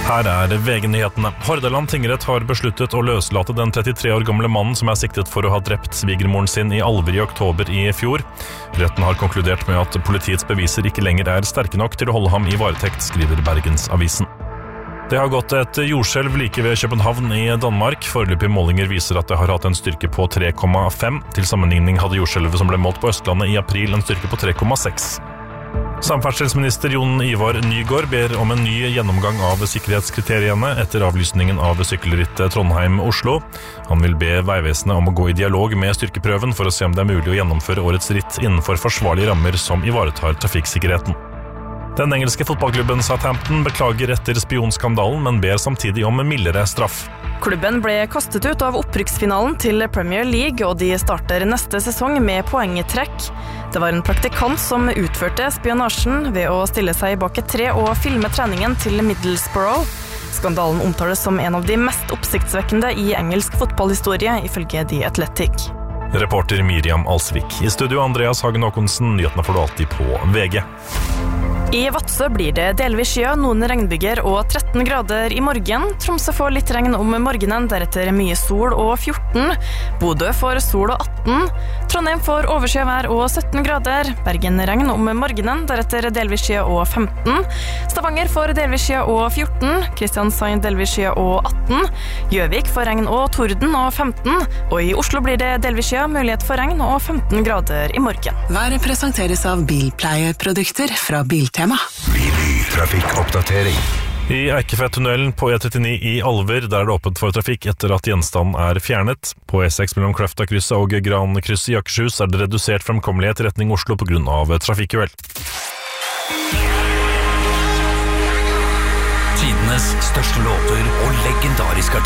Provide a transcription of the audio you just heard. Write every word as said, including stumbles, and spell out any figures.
Her er V G-nyhetene. Hordaland tingrett har besluttet å løslate den trettitre år gamle mannen som er siktet for å ha drept svigermoren sin i Alver i oktober i fjor. Retten har konkludert med at politiets beviser ikke lenger er sterke nok til å holde ham i varetekt, skriver Bergensavisen. Det har gått et jordskjelv like ved København i Danmark. Foreløpige målinger viser at det har hatt en styrke på tre komma fem. Til sammenligning hadde jordskjelvet som ble målt på Østlandet i april en styrke på tre komma seks. Samferdselsminister Jon Ivar Nygård ber om en ny gjennomgang av sikkerhetskriteriene etter avlysningen av sykkelrittet Trondheim-Oslo. Han vil be Veivesenet om å gå i dialog med styrkeprøven for å se om det er mulig å gjennomføre årets ritt innenfor forsvarlige rammer som ivaretar trafikksikkerheten. Den engelske fotballklubben Southampton beklager etter spionskandalen, men ber samtidig om mildere straff. Klubben ble kastet ut av opprykksfinalen til Premier League, og de starter neste sesong med poengtrekk. Det var en praktikant som utførte spionasjen ved å stille seg bak et tre og filme treningen til Middlesbrough. Skandalen omtales som en av de mest oppsiktsvekkende i engelsk fotballhistorie, ifølge The Athletic. Reporter Miriam Alsvik. I studio Andreas Hagen Håkonsen, nyhetene får du alltid på V G. I Vadsø blir det delvis skya, noen regnbyger og tretten grader i morgen. Tromsø får litt regn om morgenen, deretter mye sol og fjorten. Bodø får sol og atten. Trondheim får overskya vær og sytten grader. Bergen regn om morgenen, deretter delvis skya og femten. Stavanger får delvis skya og fjorten. Kristiansand delvis skya og atten. Gjøvik får regn og torden og femten. Og i Oslo blir det delvis skya, mulighet for regn og femten grader i morgen. Været presenteres av bilpleieprodukter fra Biltema. Trafikkoppdatering. I Eikefjordtunnelen på E trettini i Alver, der er det åpent for trafikk etter at gjenstanden er fjernet. På E seks mellom Kløfta-krysset og Gran-krysset i Akershus er det redusert fremkommelighet i retning Oslo på grunn av trafikkuhell. Tidenes største låter og legendariske artister.